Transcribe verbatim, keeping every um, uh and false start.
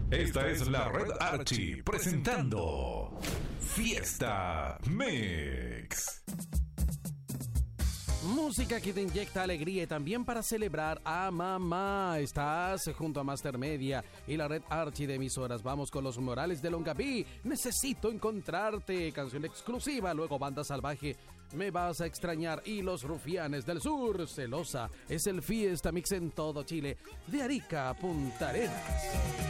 Esta es la Red Archie presentando Fiesta Mix. Música que te inyecta alegría y también para celebrar a mamá. Estás junto a Master Media y la Red Archie de emisoras. Vamos con los Morales de Longaví. Necesito encontrarte. Canción exclusiva. Luego Banda Salvaje. Me vas a extrañar. Y los Rufianes del Sur. Celosa. Es el Fiesta Mix en todo Chile. De Arica a Punta Arenas.